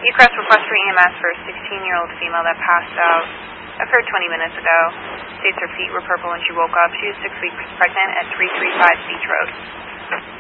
Crest request for EMS for a 16-year-old female that passed out. Occurred 20 minutes ago. States her feet were purple when she woke up. She is 6 weeks pregnant at 335 Beach Road.